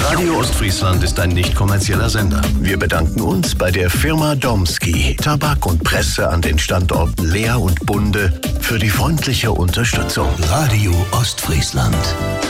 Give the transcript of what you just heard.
Radio Ostfriesland ist ein nicht kommerzieller Sender. Wir bedanken uns bei der Firma Domski, Tabak und Presse an den Standorten Leer und Bunde für die freundliche Unterstützung. Radio Ostfriesland.